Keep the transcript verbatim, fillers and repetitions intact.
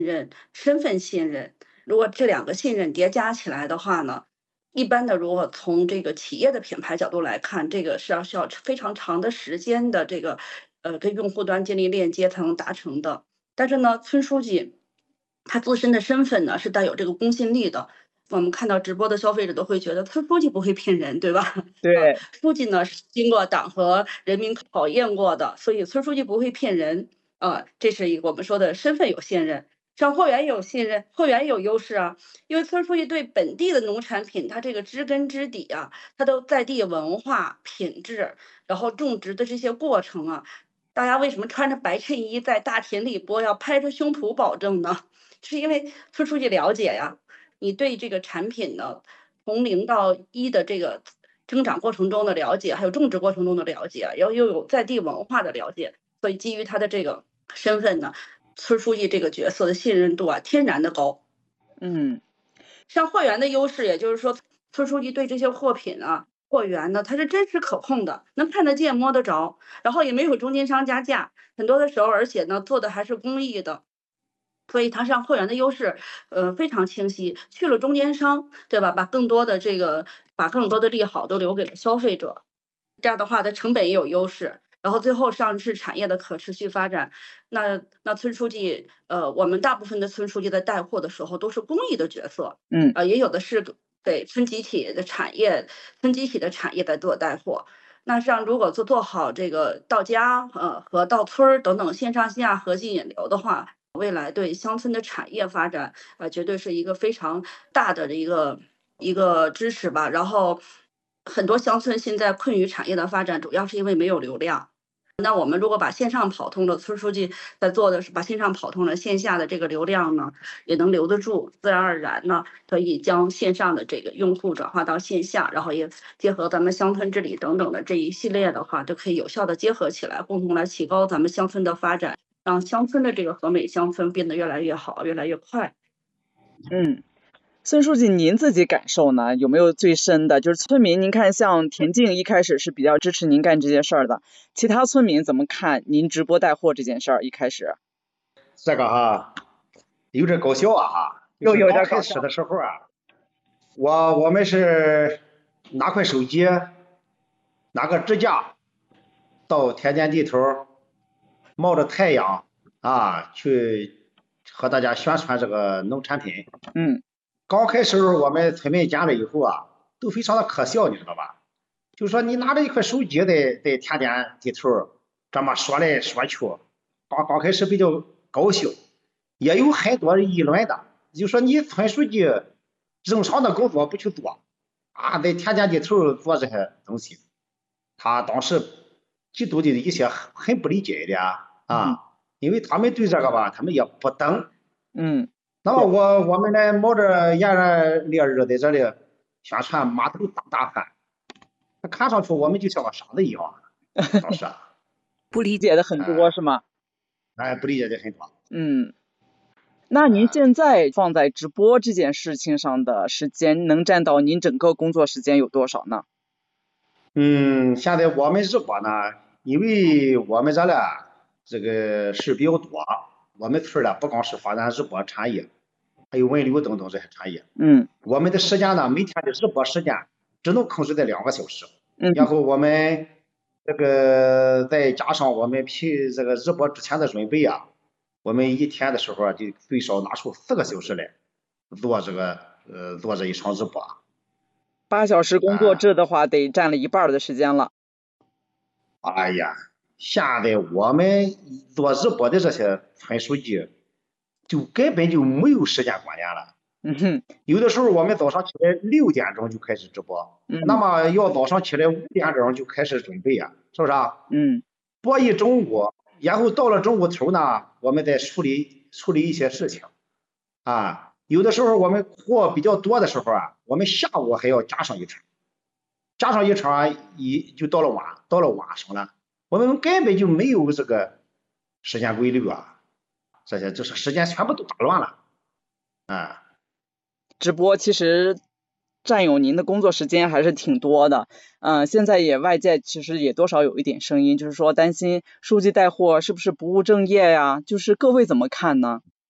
任、身份信任。如果这两个信任叠加起来的话呢，一般的如果从这个企业的品牌角度来看，这个是要需要非常长的时间的这个呃跟用户端建立链接才能达成的。但是呢，村书记他自身的身份呢是带有这个公信力的。我们看到直播的消费者都会觉得村书记不会骗人，对吧？啊， 对， 书记呢是经过党和人民考验过的，所以村书记不会骗人。啊，这是一个我们说的身份有信任。上货源也有信任，货源也有优势啊，因为村书记对本地的农产品，它这个知根知底啊，它都在地文化、品质，然后种植的这些过程啊，大家为什么穿着白衬衣在大田里播，要拍着胸脯保证呢？是因为村书记了解呀，你对这个产品呢，从零到一的这个增长过程中的了解，还有种植过程中的了解，然后又有在地文化的了解，所以基于他的这个身份呢，村书记这个角色的信任度啊，天然的高。 嗯， 像货源的优势，也就是说，村书记对这些货品啊、货源呢，它是真实可控的，能看得见、摸得着，然后也没有中间商加价，很多的时候，而且呢，做的还是公益的。所以它上货源的优势，呃，非常清晰，去了中间商，对吧？把更多的这个，把更多的利好都留给了消费者，这样的话，它成本也有优势。然后最后上是产业的可持续发展，那那村书记，呃，我们大部分的村书记在带货的时候都是公益的角色， 嗯， 呃，也有的是给村集体的产业、村集体的产业在做带货。那像如果做做好这个到家，呃，和到村儿等等线上线下合进引流的话，未来对乡村的产业发展，呃，绝对是一个非常大的一个一个支持吧。然后很多乡村现在困于产业的发展，主要是因为没有流量。那我们如果把线上跑通了，村书记在做的是把线上跑通了，线下的这个流量呢也能留得住，自然而然呢可以将线上的这个用户转化到线下，然后也结合咱们乡村治理等等的这一系列的话，就可以有效的结合起来，共同来提高咱们乡村的发展，让乡村的这个和美乡村变得越来越好，越来越快。 嗯。孙书记，您自己感受呢？有没有最深的？就是村民，您看，像田径一开始是比较支持您干这件事儿的，其他村民怎么看您直播带货这件事儿？一开始这个哈有点搞笑啊哈， 又有点搞笑刚开始的时候啊，我我们是拿块手机，拿个支架，到田间地头，冒着太阳啊，去和大家宣传这个农产品。 嗯， 刚开始我们村民见了以后啊，都非常的可笑，你知道吧？就说你拿着一块手机在在田间地头这么说来说去，刚刚开始比较高兴，也有很多议论的，就说你村书记正常的工作不去做啊，在田间地头做这些东西，他当时极度的一些很很不理解的啊， 嗯因为他们对这个吧，他们也不懂。 嗯， 那么我我们呢，冒着炎热烈日在这里宣传码头大大汉，看上去我们就像个傻子一样，当时， 不理解的很多、 哎是吗？ 哎，不理解的很多。 嗯，那您现在放在直播这件事情上的时间，能占到您整个工作时间有多少呢？ 嗯，现在我们直播呢，因为我们这里这个事比较多，我们村呢不光是发展直播产业，还有文旅等等这些产业。 嗯我们的时间呢，每天的直播时间只能控制在两个小时， 嗯然后我们这个再加上我们平这个直播之前的准备啊，我们一天的时候啊就最少拿出四个小时来做这个呃做这一场直播。 八小时工作制的话，得占了一半的时间了。 哎呀，现在我们做直播的这些村书记，就根本就没有时间观念了。 嗯哼， 有的时候我们早上起来六点钟就开始直播， 嗯那么要早上起来五点钟就开始准备呀，是不是啊？ 嗯播一中午，然后到了中午头呢，我们再处理处理一些事情啊。有的时候我们货比较多的时候啊，我们下午还要加上一场，加上一场一就到了晚，到了晚上了，我们根本就没有这个时间规律啊，这些就是时间全部都打乱了啊。 直播其实占有您的工作时间还是挺多的。嗯，现在也外界其实也多少有一点声音，就是说担心书记带货是不是不务正业呀？就是各位怎么看呢？